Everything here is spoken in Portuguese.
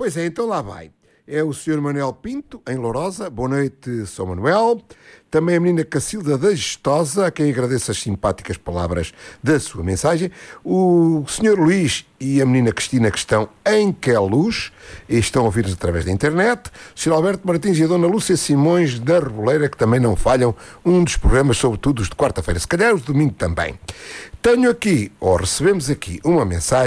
Pois é, então lá vai. É o Sr. Manuel Pinto, em Lourosa. Boa noite, Sr. Manuel. Também a menina Cacilda da Gestosa, a quem agradeço as simpáticas palavras da sua mensagem. O Sr. Luís e a menina Cristina, que estão em Queluz e estão a ouvir-nos através da internet. O Sr. Alberto Martins e a Dona Lúcia Simões da Reboleira, que também não falham um dos programas, sobretudo os de quarta-feira, se calhar os de domingo também. Tenho aqui, ou recebemos aqui, uma mensagem